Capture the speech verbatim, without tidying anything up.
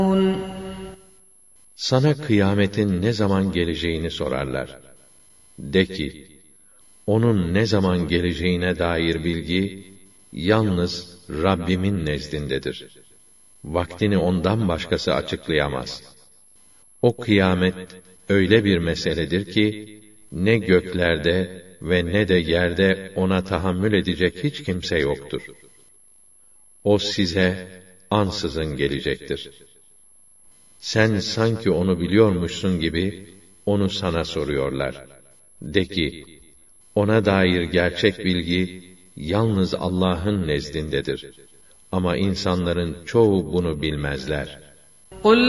Sana kıyametin ne zaman geleceğini sorarlar. De ki, onun ne zaman geleceğine dair bilgi, yalnız Rabbimin nezdindedir. Vaktini ondan başkası açıklayamaz. O kıyamet, öyle bir meseledir ki, ne göklerde ve ne de yerde ona tahammül edecek hiç kimse yoktur. O size ansızın gelecektir. Sen sanki onu biliyormuşsun gibi, onu sana soruyorlar. De ki, ona dair gerçek bilgi, yalnız Allah'ın nezdindedir. Ama insanların çoğu bunu bilmezler.